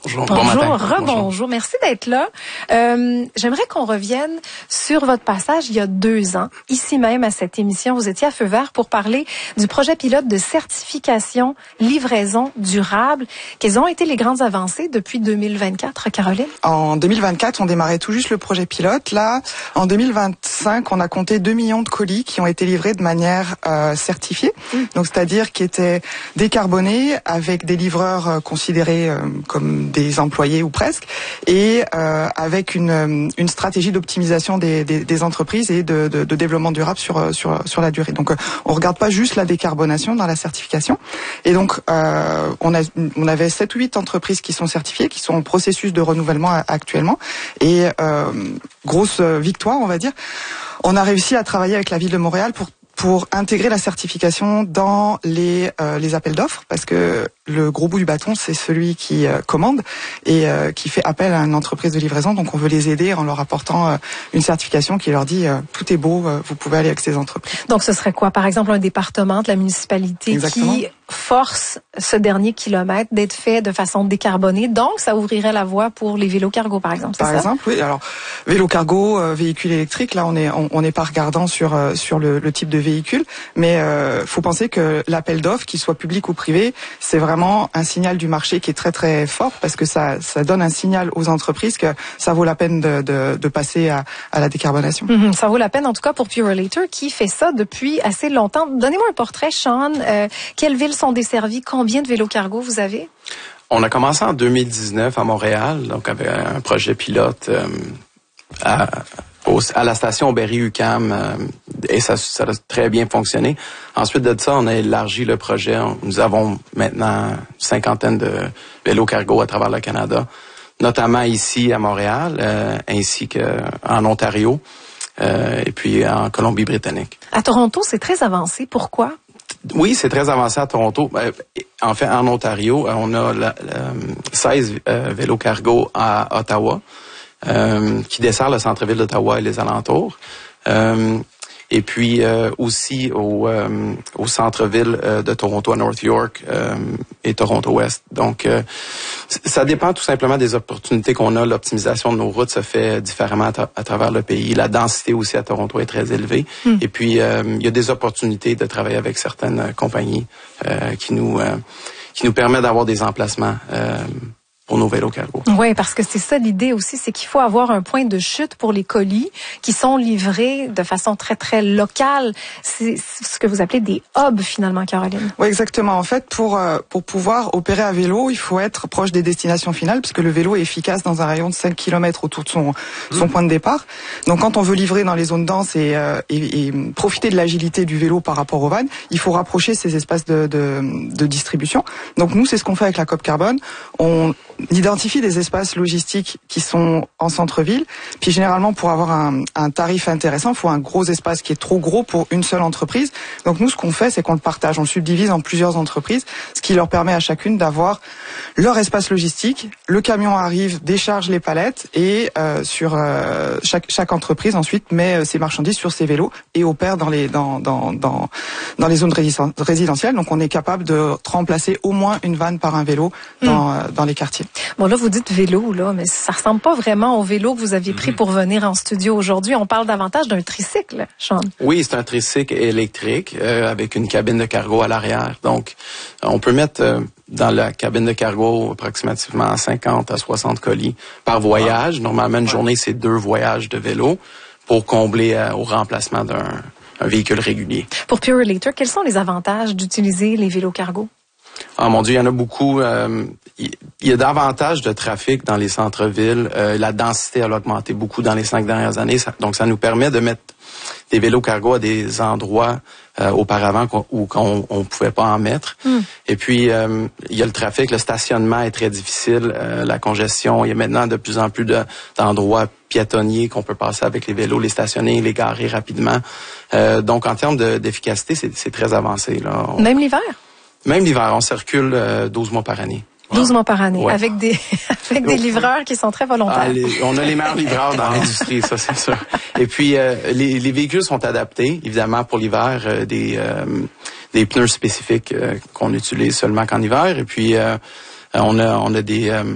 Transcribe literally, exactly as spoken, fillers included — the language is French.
Bonjour. Bonjour, Bon matin. rebonjour. Merci d'être là. Euh, j'aimerais qu'on revienne sur votre passage il y a deux ans. Ici même, à cette émission, vous étiez à Feu Vert pour parler du projet pilote de certification livraison durable. Quelles ont été les grandes avancées depuis deux mille vingt-quatre, Caroline? En deux mille vingt-quatre, on démarrait tout juste le projet pilote. Là, en deux mille vingt-cinq, on a compté deux millions de colis qui ont été livrés de manière euh, certifiée. Mmh. Donc, c'est-à-dire qui étaient décarbonés avec des livreurs euh, considérés euh, comme des employés ou presque, et euh, avec une, une stratégie d'optimisation des, des, des entreprises et de, de, de développement durable sur, sur, sur la durée. Donc, on regarde pas juste la décarbonation dans la certification. Et donc, euh, on, a, on avait sept ou huit entreprises qui sont certifiées, qui sont en processus de renouvellement actuellement. Et euh, grosse victoire, on va dire, on a réussi à travailler avec la ville de Montréal pour pour intégrer la certification dans les euh, les appels d'offres, parce que le gros bout du bâton, c'est celui qui euh, commande et euh, qui fait appel à une entreprise de livraison. Donc, on veut les aider en leur apportant euh, une certification qui leur dit euh, tout est beau, euh, vous pouvez aller avec ces entreprises. Donc, ce serait quoi? Par exemple, un département de la municipalité Exactement. Qui force ce dernier kilomètre d'être fait de façon décarbonée. Donc, ça ouvrirait la voie pour les vélos cargo, par exemple. Par ça? exemple, oui. Alors, vélo cargo, euh, véhicule électrique. Là, on est on, on n'est pas regardant sur euh, sur le, le type de véhicule, mais euh, faut penser que l'appel d'offres, qu'il soit public ou privé, c'est vraiment un signal du marché qui est très très fort, parce que ça ça donne un signal aux entreprises que ça vaut la peine de de, de passer à, à la décarbonation. Mm-hmm. Ça vaut la peine, en tout cas pour Purolator, qui fait ça depuis assez longtemps. Donnez-moi un portrait, Sean. Euh, quelles villes sont desservies? Combien de vélos cargo vous avez? On a commencé en deux mille dix-neuf à Montréal, donc avec un projet pilote euh, à, au, à la station Berry-U Q A M, euh, et ça, ça a très bien fonctionné. Ensuite de ça, on a élargi le projet. Nous avons maintenant une cinquantaine de vélos cargo à travers le Canada, notamment ici à Montréal, euh, ainsi qu'en Ontario, euh, et puis en Colombie-Britannique. À Toronto, c'est très avancé. Pourquoi? Oui, c'est très avancé à Toronto. En fait, en Ontario, on a la, la, seize euh, vélos cargo à Ottawa, euh, qui dessert le centre-ville d'Ottawa et les alentours. Euh, et puis euh, aussi au, euh, au centre-ville euh, de Toronto, à North York euh, et Toronto-Ouest. Donc, euh, ça dépend tout simplement des opportunités qu'on a. L'optimisation de nos routes se fait différemment à, tra- à travers le pays. La densité aussi à Toronto est très élevée. Mm. Et puis, euh, il y a des opportunités de travailler avec certaines compagnies euh, qui nous euh, qui nous permettent d'avoir des emplacements euh, pour nos vélos cargo. Oui, parce que c'est ça l'idée aussi, c'est qu'il faut avoir un point de chute pour les colis qui sont livrés de façon très, très locale. C'est ce que vous appelez des hubs, finalement, Caroline. Oui, exactement. En fait, pour euh, pour pouvoir opérer à vélo, il faut être proche des destinations finales, puisque le vélo est efficace dans un rayon de cinq kilomètres autour de son, son mmh. point de départ. Donc, quand on veut livrer dans les zones denses et, euh, et, et profiter de l'agilité du vélo par rapport au van, il faut rapprocher ces espaces de, de, de distribution. Donc, nous, c'est ce qu'on fait avec la COP Carbone. On identifie des espaces logistiques qui sont en centre-ville. Puis généralement, pour avoir un, un tarif intéressant, il faut un gros espace qui est trop gros pour une seule entreprise. Donc nous, ce qu'on fait, c'est qu'on le partage, on le subdivise en plusieurs entreprises, ce qui leur permet à chacune d'avoir leur espace logistique. Le camion arrive, décharge les palettes et euh, sur euh, chaque, chaque entreprise ensuite met ses marchandises sur ses vélos et opère dans les dans dans dans dans les zones résidentielles. Donc on est capable de remplacer au moins une vanne par un vélo dans mmh. dans les quartiers. Bon, là, vous dites vélo, là, mais ça ressemble pas vraiment au vélo que vous aviez pris pour venir en studio aujourd'hui. On parle davantage d'un tricycle, Sean. Oui, c'est un tricycle électrique euh, avec une cabine de cargo à l'arrière. Donc, on peut mettre euh, dans la cabine de cargo approximativement cinquante à soixante colis par voyage. Ah. Normalement, une ouais. journée, c'est deux voyages de vélo pour combler euh, au remplacement d'un un véhicule régulier. Pour Purolator, quels sont les avantages d'utiliser les vélos cargo? Ah mon Dieu, il y en a beaucoup. Euh, il y a davantage de trafic dans les centres-villes. Euh, la densité elle a augmenté beaucoup dans les cinq dernières années. Ça, donc, ça nous permet de mettre des vélos cargo à des endroits euh, auparavant qu'on, où on ne pouvait pas en mettre. Mm. Et puis, euh, il y a le trafic. Le stationnement est très difficile. Euh, la congestion. Il y a maintenant de plus en plus de, d'endroits piétonniers qu'on peut passer avec les vélos, les stationner, les garer rapidement. Euh, donc, en termes de, d'efficacité, c'est, c'est très avancé. Là. On, Même l'hiver? Même l'hiver, on circule euh, douze mois par année. douze mois par année, ouais. avec des avec des livreurs qui sont très volontaires. Ah, les, on a les meilleurs livreurs dans l'industrie, ça c'est sûr. Et puis, euh, les, les véhicules sont adaptés, évidemment, pour l'hiver, euh, des, euh, des pneus spécifiques euh, qu'on utilise seulement qu'en hiver. Et puis, euh, on a on a des... Euh,